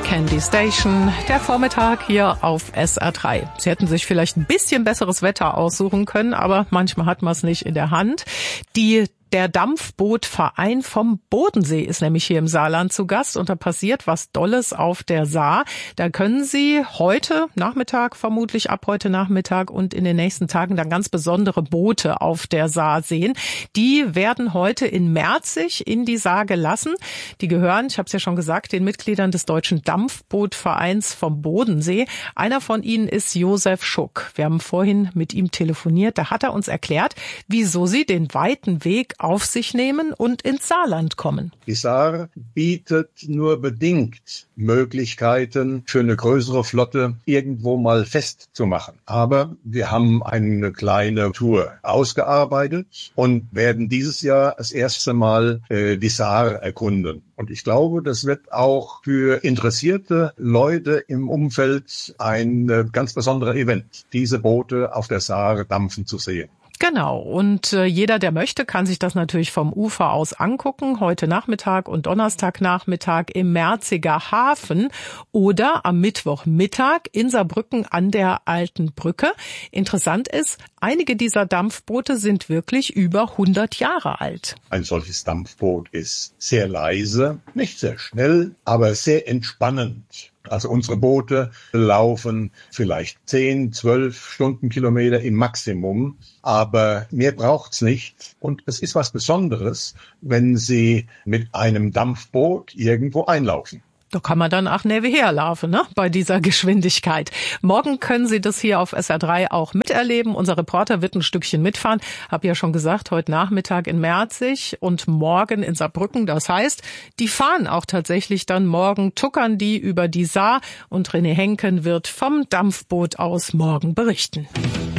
Candy Station, der Vormittag hier auf SR3. Sie hätten sich vielleicht ein bisschen besseres Wetter aussuchen können, aber manchmal hat man es nicht in der Hand. Der Dampfbootverein vom Bodensee ist nämlich hier im Saarland zu Gast und da passiert was Dolles auf der Saar. Da können Sie heute Nachmittag, vermutlich ab heute Nachmittag und in den nächsten Tagen dann ganz besondere Boote auf der Saar sehen. Die werden heute in Merzig in die Saar gelassen. Die gehören, ich habe es ja schon gesagt, den Mitgliedern des Deutschen Dampfbootvereins vom Bodensee. Einer von ihnen ist Josef Schuck. Wir haben vorhin mit ihm telefoniert. Da hat er uns erklärt, wieso sie den weiten Weg auf sich nehmen und ins Saarland kommen. Die Saar bietet nur bedingt Möglichkeiten für eine größere Flotte irgendwo mal festzumachen. Aber wir haben eine kleine Tour ausgearbeitet und werden dieses Jahr das erste Mal die Saar erkunden. Und ich glaube, das wird auch für interessierte Leute im Umfeld ein ganz besonderer Event, diese Boote auf der Saar dampfen zu sehen. Genau, und jeder, der möchte, kann sich das natürlich vom Ufer aus angucken, heute Nachmittag und Donnerstagnachmittag im Merziger Hafen oder am Mittwochmittag in Saarbrücken an der Alten Brücke. Interessant ist, einige dieser Dampfboote sind wirklich über 100 Jahre alt. Ein solches Dampfboot ist sehr leise, nicht sehr schnell, aber sehr entspannend. Also unsere Boote laufen vielleicht 10, 12 Stundenkilometer im Maximum, aber mehr braucht's nicht. Und es ist was Besonderes, wenn Sie mit einem Dampfboot irgendwo einlaufen. Da kann man dann auch nebenher laufen, ne? Bei dieser Geschwindigkeit. Morgen können Sie das hier auf SR3 auch miterleben. Unser Reporter wird ein Stückchen mitfahren. Hab ja schon gesagt, heute Nachmittag in Merzig und morgen in Saarbrücken. Das heißt, die fahren auch tatsächlich dann morgen, tuckern die über die Saar und René Henken wird vom Dampfboot aus morgen berichten.